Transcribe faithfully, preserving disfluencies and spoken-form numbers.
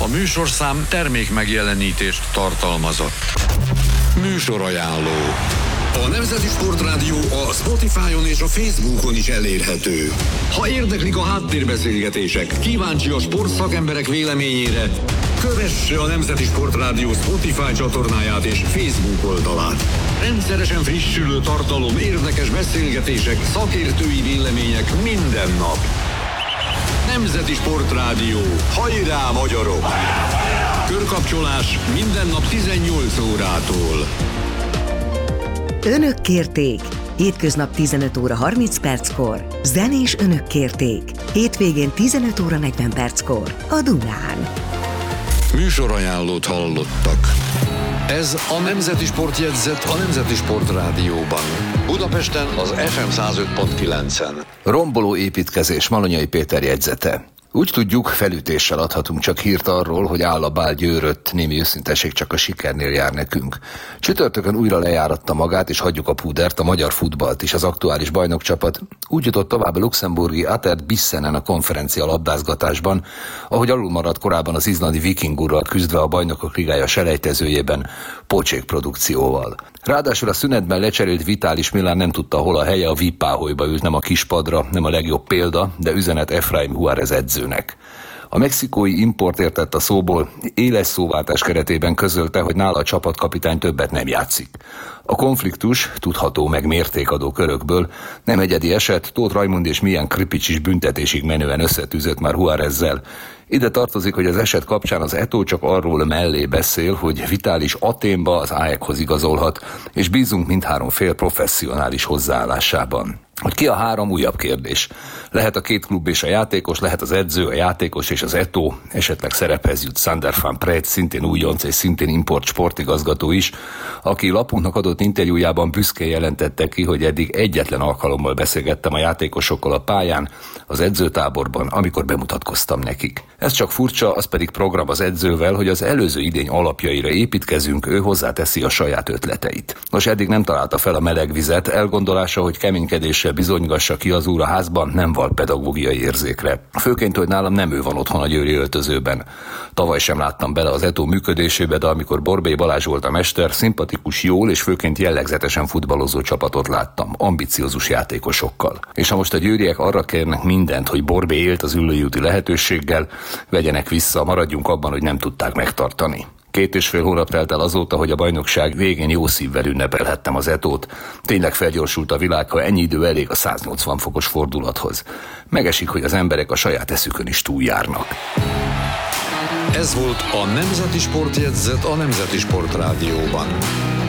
A műsorszám termék megjelenítést tartalmazott. Műsorajánló. A Nemzeti Sportrádió a Spotify-on és a Facebookon is elérhető. Ha érdeklik a háttérbeszélgetések, kíváncsi a sportszakemberek véleményére, kövesse a Nemzeti Sportrádió Spotify csatornáját és Facebook oldalát. Rendszeresen frissülő tartalom, érdekes beszélgetések, szakértői vélemények minden nap. Nemzeti Sportrádió. Hajrá, magyarok! Körkapcsolás minden nap tizennyolc órától. Önök kérték. Hétköznap tizenöt óra harminc perckor. Zenés Önök kérték. Hétvégén tizenöt óra negyven perckor. A Dunán. Műsorajánlót hallottak. Ez a Nemzeti Sportjegyzet a Nemzeti Sportrádióban. Budapesten az ef em száz öt pont kilencen. Romboló építkezés, Malonyai Péter jegyzete. Úgy tudjuk, felütéssel adhatunk csak hírt arról, hogy áll a bál győrött, némi őszinteség csak a sikernél jár nekünk. Csütörtökön újra lejáratta magát, és hagyjuk a púdert, a magyar futballt is. Az aktuális bajnokcsapat úgy jutott tovább a luxemburgi Atert Bissenen a konferencia labdázgatásban, ahogy alul maradt korábban az izlandi Vikingurral küzdve a Bajnokok Ligája selejtezőjében pocsék produkcióval. Ráadásul a szünetben lecserélt Vitális Milán nem tudta, hol a helye, a vé i pé-páholyba ült, nem a kispadra, nem a legjobb példa, de üzenet Efraim Juárez edzőnek. A mexikói importért tett a szóból, éles szóváltás keretében közölte, hogy nála a csapatkapitány többet nem játszik. A konfliktus, tudható meg mértékadó körökből, nem egyedi eset, Tóth Rajmund és Milyen Kripics is büntetésig menően összetűzött már Juárezzel. Ide tartozik, hogy az eset kapcsán az Eto'o csak arról mellé beszél, hogy Vitális Athénba az á e ká-hoz igazolhat, és bízunk mindhárom fél professzionális hozzáállásában. Hogy ki a három, újabb kérdés. Lehet a két klub és a játékos, lehet az edző, a játékos és az Eto'o, esetleg szerephez jut Sander van Preet, szintén újonc és szintén import sportigazgató is, aki lapunknak adott interjújában büszkén jelentette ki, hogy eddig egyetlen alkalommal beszélgettem a játékosokkal a pályán, az edzőtáborban, amikor bemutatkoztam nekik. Ez csak furcsa, az pedig program az edzővel, hogy az előző idény alapjaira építkezünk, ő hozzáteszi a saját ötleteit. Nos, eddig nem találta fel a meleg vizet, elgondolása, hogy keménykedéssel bizonygassa ki az úr a házban, nem val pedagógiai érzékre. Főként, hogy nálam nem ő van otthon a győri öltözőben. Tavaly sem láttam bele az Eto'o működésébe, de amikor Borbély Balázs volt a mester, szimpatikus, jól és főként jellegzetesen futballozó csapatot láttam, ambiciózus játékosokkal. És ha most a győriek arra kérnek mindent, hogy Borbély élt az ülői úti lehetőséggel, vegyenek vissza, maradjunk abban, hogy nem tudták megtartani. Két és fél hónap telt el azóta, hogy a bajnokság végén jó szívvel ünnepelhettem az Eto't. Tényleg felgyorsult a világ, ha ennyi idő elég a száznyolcvan fokos fordulathoz. Megesik, hogy az emberek a saját eszükön is túljárnak. Ez volt a Nemzeti Sportjegyzet a Nemzeti Sportrádióban.